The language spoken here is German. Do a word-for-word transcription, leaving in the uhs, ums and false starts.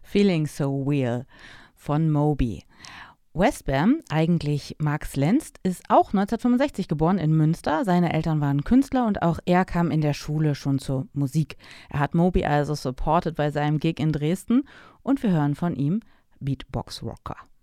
Feeling So Real von Moby. Westbam, eigentlich Max Lenz, ist auch neunzehnhundertfünfundsechzig geboren in Münster. Seine Eltern waren Künstler und auch er kam in der Schule schon zur Musik. Er hat Moby also supported bei seinem Gig in Dresden und wir hören von ihm Beatbox Rocker.